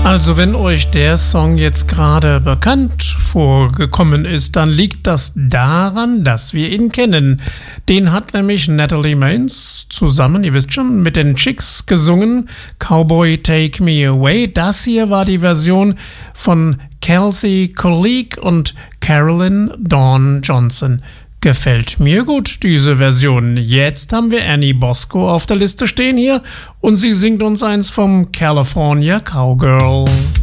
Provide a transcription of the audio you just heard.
Also wenn euch der Song jetzt gerade bekannt vorgekommen ist, dann liegt das daran, dass wir ihn kennen. Den hat nämlich Natalie Maines zusammen, ihr wisst schon, mit den Chicks gesungen. Cowboy Take Me Away. Das hier war die Version von Kelsey Colleague und Carolyn Dawn Johnson. Gefällt mir gut, diese Version. Jetzt haben wir Annie Bosco auf der Liste stehen hier und sie singt uns eins vom California Cowgirl.